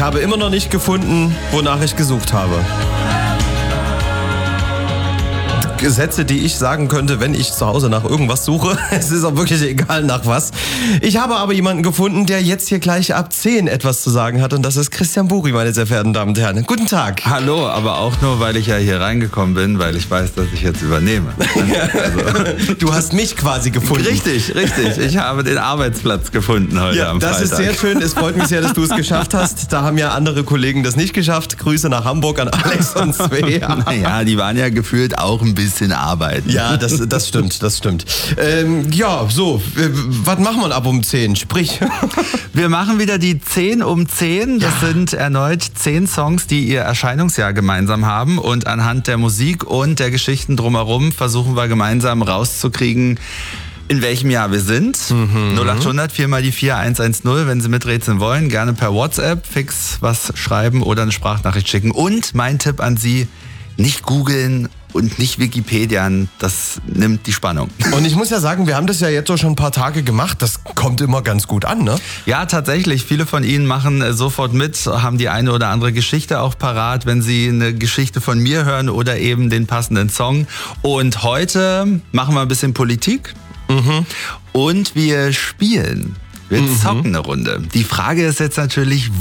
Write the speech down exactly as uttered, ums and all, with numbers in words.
habe immer noch nicht gefunden, wonach ich gesucht habe. Sätze, die ich sagen könnte, wenn ich zu Hause nach irgendwas suche. Es ist auch wirklich egal nach was. Ich habe aber jemanden gefunden, der jetzt hier gleich ab zehn etwas zu sagen hat. Und das ist Christian Buri, meine sehr verehrten Damen und Herren. Guten Tag. Hallo, aber auch nur, weil ich ja hier reingekommen bin, weil ich weiß, dass ich jetzt übernehme. Also. Du hast mich quasi gefunden. Richtig, richtig. Ich habe den Arbeitsplatz gefunden heute ja, am das Freitag. Das ist sehr schön. Es freut mich sehr, dass du es geschafft hast. Da haben ja andere Kollegen das nicht geschafft. Grüße nach Hamburg an Alex und Svea. Naja, die waren ja gefühlt auch ein bisschen arbeiten. Ja, das, das stimmt, das stimmt. Ähm, ja, so, äh, was machen wir ab um zehn? Sprich. Wir machen wieder die zehn um zehn. Das ja. sind erneut zehn Songs, die ihr Erscheinungsjahr gemeinsam haben. Und anhand der Musik und der Geschichten drumherum versuchen wir gemeinsam rauszukriegen, in welchem Jahr wir sind. Mhm. null acht hundert vier mal die vier eins eins null, wenn Sie miträtseln wollen. Gerne per WhatsApp fix was schreiben oder eine Sprachnachricht schicken. Und mein Tipp an Sie, nicht googeln und nicht Wikipedian, das nimmt die Spannung. Und ich muss ja sagen, wir haben das ja jetzt so schon ein paar Tage gemacht, das kommt immer ganz gut an, ne? Ja, tatsächlich. Viele von Ihnen machen sofort mit, haben die eine oder andere Geschichte auch parat, wenn sie eine Geschichte von mir hören oder eben den passenden Song. Und heute machen wir ein bisschen Politik mhm. und wir spielen. Wir zocken eine Runde. Die Frage ist jetzt natürlich,